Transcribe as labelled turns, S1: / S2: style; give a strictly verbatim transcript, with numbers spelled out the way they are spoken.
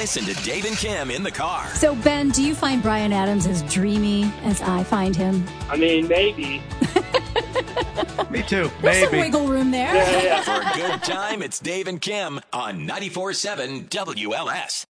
S1: Listen to Dave and Kim in the car.
S2: So, Ben, do you find Bryan Adams as dreamy as I find him?
S3: I mean, maybe.
S4: Me too.
S2: There's
S4: Maybe.
S2: some wiggle room there.
S3: Yeah, yeah.
S1: For a good time, it's Dave and Kim on ninety-four seven W L S.